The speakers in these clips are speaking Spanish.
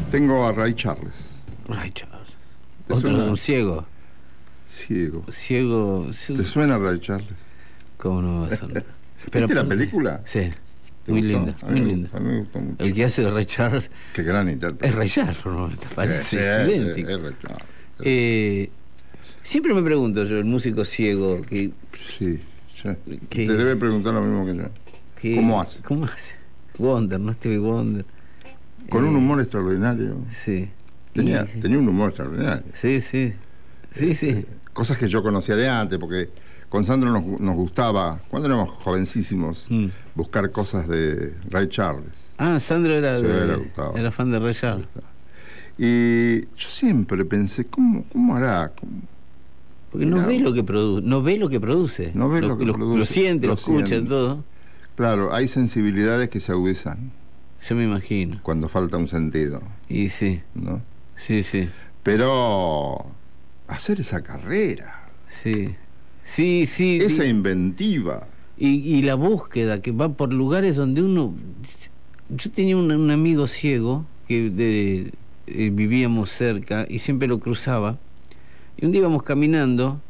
Tengo a Ray Charles. Ray Charles. ¿Te Otro suena? de un ciego. Ciego. Ciego. ¿Te suena Ray Charles? ¿Cómo no va a sonar? ¿Viste la película? Sí. ¿Te Muy gustó? linda, A mí muy me linda. gustó, a mí me gustó mucho. El que hace de Ray Charles Qué gran intérprete. es Ray Charles, ¿no? Parece idéntico. Es Ray Charles. Siempre me pregunto yo, el músico ciego, que Sí. ¿Qué? Te debe preguntar lo mismo que yo. ¿Cómo hace? ¿Cómo hace? Wonder, ¿no? Stevie Wonder. Con un humor extraordinario. Sí. Tenía un humor extraordinario. Sí, sí. Sí, sí. Cosas que yo conocía de antes, porque con Sandro nos gustaba, cuando éramos jovencísimos, buscar cosas de Ray Charles. Ah, Sandro era, Sí, le gustaba. era fan de Ray Charles. Y yo siempre pensé, ¿cómo hará? Porque no ve lo que produce. No ve lo que produce. No ve lo que produce. Lo siente, lo escucha, siente. todo. Claro, hay sensibilidades que se agudizan Yo me imagino. cuando falta un sentido, Y sí. ¿no? Sí, sí. Pero hacer esa carrera, Sí. Sí, sí. esa inventiva. Y la búsqueda que va por lugares donde uno... Yo tenía un amigo ciego que vivíamos cerca y siempre lo cruzaba. Y un día íbamos caminando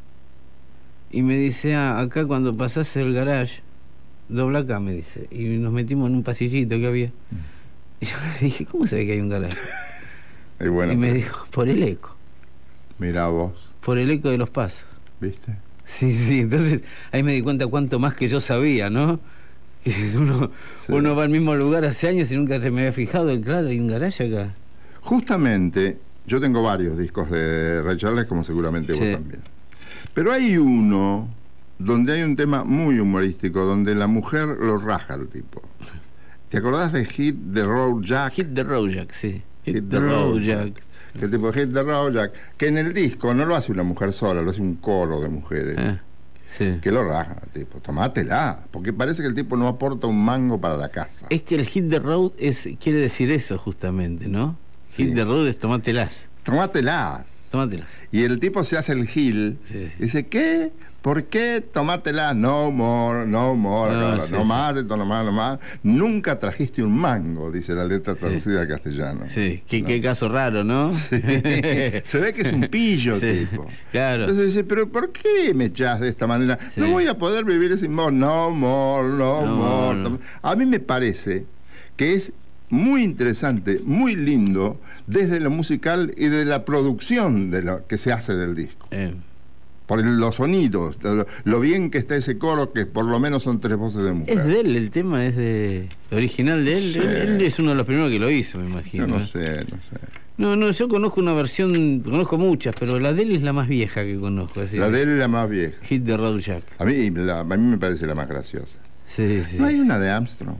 y me dice, acá cuando pasás el garage, dobla acá, me dice. Y nos metimos en un pasillito que había. Y yo le dije, ¿cómo sabe que hay un garage? Y, bueno, Y me dijo, por el eco. Mirá vos, Por el eco de los pasos. ¿viste? Sí, sí, entonces ahí me di cuenta cuánto más que yo sabía, ¿no? Que uno va al mismo lugar hace años y nunca se me había fijado, y claro, hay un garage acá. Justamente, yo tengo varios discos de Ray Charles, como seguramente vos Sí. también. Pero hay uno donde hay un tema muy humorístico, donde la mujer lo raja al tipo. ¿Te acordás de Hit the Road Jack? Hit the road, Jack, sí. Hit the Road Jack. Que tipo Hit the Road Jack, que en el disco no lo hace una mujer sola, lo hace un coro de mujeres. Sí. Que lo raja, tipo, tomátela, porque parece que el tipo no aporta un mango para la casa. Es que el hit the road quiere decir eso justamente, ¿no? Sí. Hit the road es tomátelas. Tomátelas. Tómatelas. Y el tipo se hace el gil. Sí, sí. Dice, ¿qué? ¿Por qué? Tomátela. No more, no more. No, No, sí, no más, esto no más, no más. Nunca trajiste un mango, dice la letra traducida al castellano. Sí, ¿No? qué caso raro, ¿no? Sí. Se ve que es un pillo, Sí, tipo. claro. Entonces dice, ¿pero por qué me echás de esta manera? Sí. No voy a poder vivir sin vos. No more, no No more. more. A mí me parece que es muy interesante, muy lindo, desde lo musical y de la producción de lo que se hace del disco. Por los sonidos, lo bien que está ese coro, que por lo menos son 3 voces de mujer. Es de él, el tema es original de él. Sí. Él es uno de los primeros que lo hizo, me imagino. Yo no sé. No, yo conozco una versión, conozco muchas, pero la de él es la más vieja que conozco. Así. La de él es la más vieja. Hit the Road Jack. A mí me parece la más graciosa. Sí, sí. ¿No hay una de Armstrong?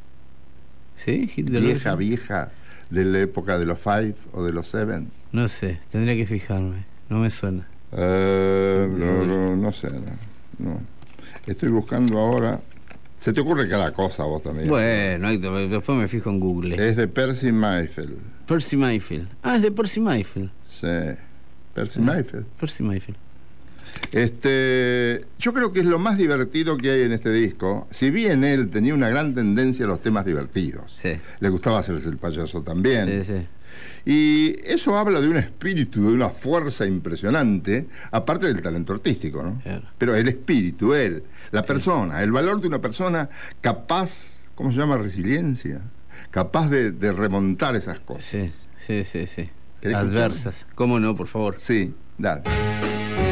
¿Sí? Hit the Vieja, Road Jack. vieja, de la época de los Five o de los Seven. No sé, tendría que fijarme. No me suena. No sé. No. Estoy buscando ahora. Se te ocurre cada cosa a vos también. Bueno, Héctor, después me fijo en Google. Es de Percy Mayfield. Percy Mayfield. Ah, es de Percy Mayfield. Sí. Percy Mayfield. Percy Mayfield. Yo creo que es lo más divertido que hay en este disco. Si bien él tenía una gran tendencia a los temas divertidos. Sí. Le gustaba hacerse el payaso también. Sí, sí. Y eso habla de un espíritu, de una fuerza impresionante, aparte del talento artístico, ¿no? Claro. Pero el espíritu, la persona, el valor de una persona capaz, ¿cómo se llama? Resiliencia. Capaz de remontar esas cosas. Sí. ¿Querés Adversas. ¿Cómo no, por favor? Sí, dale.